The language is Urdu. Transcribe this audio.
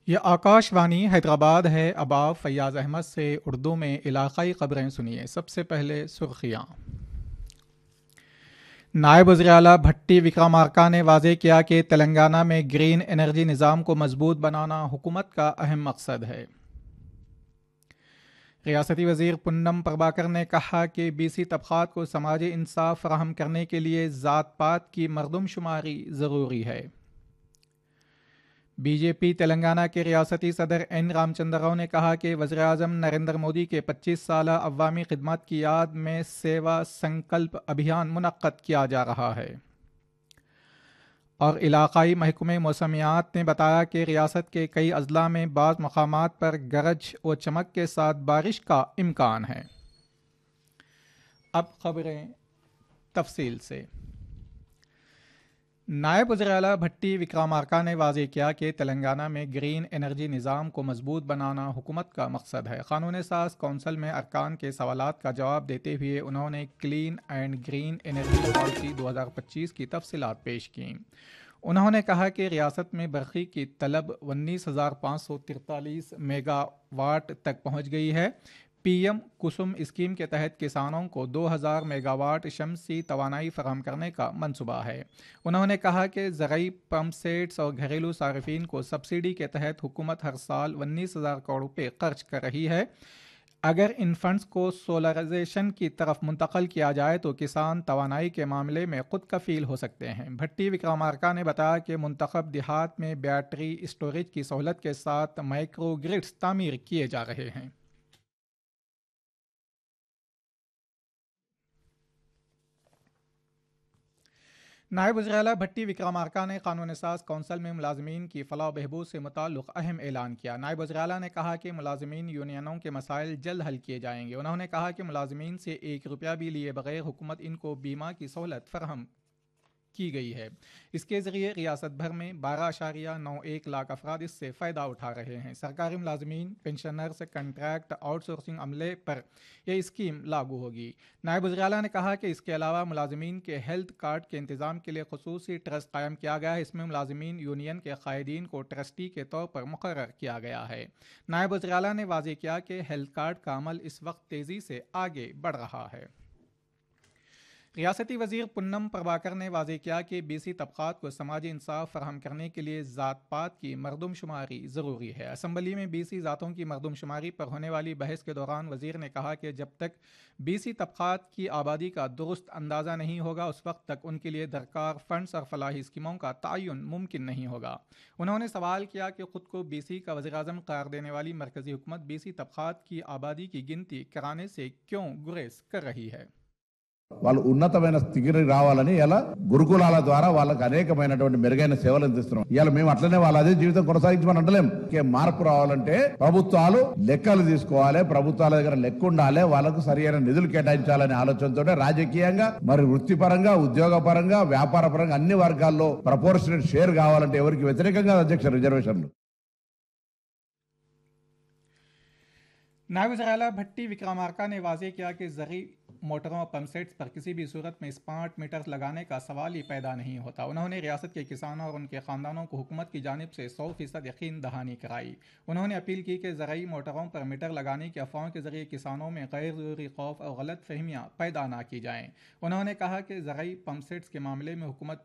یہ آکاشوانی حیدرآباد ہے۔ اب آپ فیاض احمد سے اردو میں علاقائی خبریں سنیے۔ سب سے پہلے سرخیاں۔ نائب وزیر اعلیٰ بھٹی وکرمارکا نے واضح کیا کہ تلنگانہ میں گرین انرجی نظام کو مضبوط بنانا حکومت کا اہم مقصد ہے۔ ریاستی وزیر پونم پربھاکر نے کہا کہ بی سی طبقات کو سماجی انصاف فراہم کرنے کے لیے ذات پات کی مردم شماری ضروری ہے۔ بی جے پی تلنگانہ کے ریاستی صدر این رام چندر راؤ نے کہا کہ وزیراعظم نریندر مودی کے 25 سالہ عوامی خدمات کی یاد میں سیوا سنکلپ ابھیان منعقد کیا جا رہا ہے۔ اور علاقائی محکمہ موسمیات نے بتایا کہ ریاست کے کئی اضلاع میں بعض مقامات پر گرج و چمک کے ساتھ بارش کا امکان ہے۔ اب خبریں تفصیل سے۔ نائب وزیر اعلیٰ بھٹی وکرمارکا نے واضح کیا کہ تلنگانہ میں گرین انرجی نظام کو مضبوط بنانا حکومت کا مقصد ہے۔ قانون ساز کونسل میں ارکان کے سوالات کا جواب دیتے ہوئے انہوں نے clean and green energy policy 2025 کی تفصیلات پیش کیں۔ انہوں نے کہا کہ ریاست میں برقی کی طلب 19,543 میگا واٹ تک پہنچ گئی ہے۔ پی ایم کسم اسکیم کے تحت کسانوں کو 2,000 میگا واٹ شمسی توانائی فراہم کرنے کا منصوبہ ہے۔ انہوں نے کہا کہ زرعی پمپ سیٹس اور گھریلو صارفین کو سبسڈی کے تحت حکومت ہر سال 19,000 کروڑ روپے خرچ کر رہی ہے۔ اگر ان فنڈز کو سولرائزیشن کی طرف منتقل کیا جائے تو کسان توانائی کے معاملے میں خود کفیل ہو سکتے ہیں۔ بھٹی وکرمارکا نے بتایا کہ منتخب دیہات میں بیٹری اسٹوریج کی سہولت کے ساتھ مائکرو گرڈز تعمیر کیے جا رہے ہیں۔ نائب وزیر اعلیٰ بھٹی وکرمارکا نے قانون ساز کونسل میں ملازمین کی فلاح و بہبود سے متعلق اہم اعلان کیا۔ نائب وزیر اعلیٰ نے کہا کہ ملازمین یونینوں کے مسائل جلد حل کیے جائیں گے۔ انہوں نے کہا کہ ملازمین سے 1 روپیہ بھی لیے بغیر حکومت ان کو بیمہ کی سہولت فراہم کی گئی ہے۔ اس کے ذریعے ریاست بھر میں 12.91 لاکھ افراد اس سے فائدہ اٹھا رہے ہیں۔ سرکاری ملازمین، پنشنرز، کنٹریکٹ آؤٹ سورسنگ عملے پر یہ اسکیم لاگو ہوگی۔ نائب وزیر اعلیٰ نے کہا کہ اس کے علاوہ ملازمین کے ہیلتھ کارڈ کے انتظام کے لیے خصوصی ٹرسٹ قائم کیا گیا ہے۔ اس میں ملازمین یونین کے قائدین کو ٹرسٹی کے طور پر مقرر کیا گیا ہے۔ نائب وزیر اعلیٰ نے واضح کیا کہ ہیلتھ کارڈ کا عمل اس وقت تیزی سے آگے بڑھ رہا ہے۔ ریاستی وزیر پونم پربھاکر نے واضح کیا کہ بی سی طبقات کو سماجی انصاف فراہم کرنے کے لیے ذات پات کی مردم شماری ضروری ہے۔ اسمبلی میں بی سی ذاتوں کی مردم شماری پر ہونے والی بحث کے دوران وزیر نے کہا کہ جب تک بی سی طبقات کی آبادی کا درست اندازہ نہیں ہوگا اس وقت تک ان کے لیے درکار فنڈز اور فلاحی اسکیموں کا تعین ممکن نہیں ہوگا۔ انہوں نے سوال کیا کہ خود کو بی سی کا وزیراعظم قرار دینے والی مرکزی حکومت بی سی طبقات کی آبادی کی گنتی کرانے سے کیوں گریز کر رہی ہے۔ వాళ్ళు ఉన్నతమైన స్థితికి రావాలని ఇలా గురుకులాల ద్వారా వాళ్ళకి అనేకమైనటువంటి మెరుగైన సేవలు అందిస్తున్నాం. ఇవాళ మేము అట్లనే వాళ్ళ అదే జీవితం కొనసాగించమని అంటలేం. మార్పు రావాలంటే ప్రభుత్వాలు లెక్కలు తీసుకోవాలి, ప్రభుత్వాల దగ్గర లెక్క ఉండాలి, వాళ్ళకు సరైన నిధులు కేటాయించాలనే ఆలోచనతోనే రాజకీయంగా మరి వృత్తిపరంగా ఉద్యోగపరంగా వ్యాపారపరంగా అన్ని వర్గాల్లో ప్రపోర్షనల్ షేర్ కావాలంటే ఎవరికి వ్యతిరేకంగా అధ్యక్ష రిజర్వేషన్లు। نائب وزیر اعلیٰ بھٹی وکرمارکا نے واضح کیا کہ زرعی موٹروں اور پمپ سیٹس پر کسی بھی صورت میں اسمارٹ میٹرز لگانے کا سوال ہی پیدا نہیں ہوتا۔ انہوں نے ریاست کے کسانوں اور ان کے خاندانوں کو حکومت کی جانب سے 100% یقین دہانی کرائی۔ انہوں نے اپیل کی کہ زرعی موٹروں پر میٹر لگانے کی افواہوں کے ذریعے کسانوں میں غیر ضروری خوف اور غلط فہمیاں پیدا نہ کی جائیں۔ انہوں نے کہا کہ زرعی پمپ سیٹس کے معاملے میں حکومت